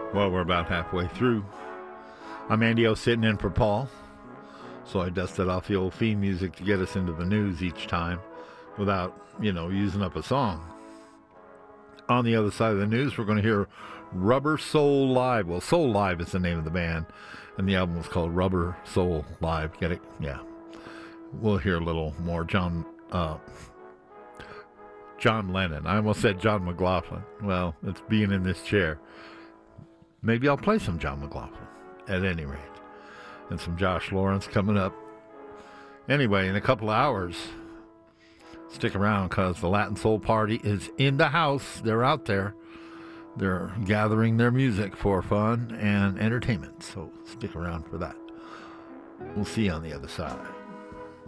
Well, we're about halfway through. I'm Andy O, sitting in for Paul. So I dusted off the old theme music to get us into the news each time without, using up a song. On the other side of the news, we're going to hear Rubber Soul Live. Well, Soul Live is the name of the band, and the album was called Rubber Soul Live. Get it? Yeah. We'll hear a little more John Lennon. I almost said John McLaughlin. Well, it's being in this chair. Maybe I'll play some John McLaughlin, at any rate. And some Josh Lawrence coming up. Anyway, in a couple of hours, stick around because the Latin Soul Party is in the house. They're out there. They're gathering their music for fun and entertainment. So stick around for that. We'll see you on the other side.